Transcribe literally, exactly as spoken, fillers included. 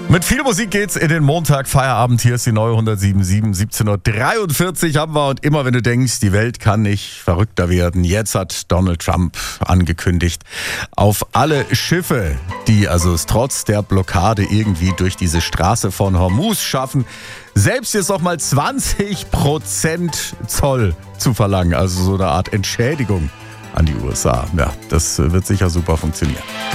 Mit viel Musik geht's in den Montag Feierabend. Hier ist die neue hundertsieben Komma sieben. siebzehn Uhr dreiundvierzig haben wir. Und immer wenn du denkst, die Welt kann nicht verrückter werden, jetzt hat Donald Trump angekündigt, auf alle Schiffe, die also es trotz der Blockade irgendwie durch diese Straße von Hormuz schaffen, selbst jetzt noch mal zwanzig Prozent Zoll zu verlangen. Also so eine Art Entschädigung an die U S A. Ja, das wird sicher super funktionieren.